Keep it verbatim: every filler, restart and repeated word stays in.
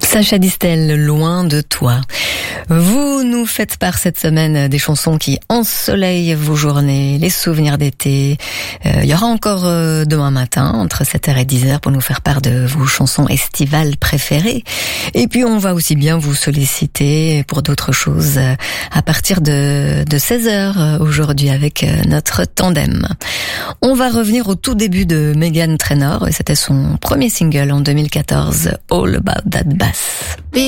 Sacha Distel, loin de toi. Vous nous faites part cette semaine des chansons qui ensoleillent vos journées, les souvenirs d'été. Euh, il y aura encore euh, demain matin, entre sept heures et dix heures, pour nous faire part de vos chansons estivales préférées. Et puis on va aussi bien vous solliciter pour d'autres choses euh, à partir de, de seize heures euh, aujourd'hui avec euh, notre tandem. On va revenir au tout début de Meghan Trainor, et c'était son premier single en deux mille quatorze, All About That Bass.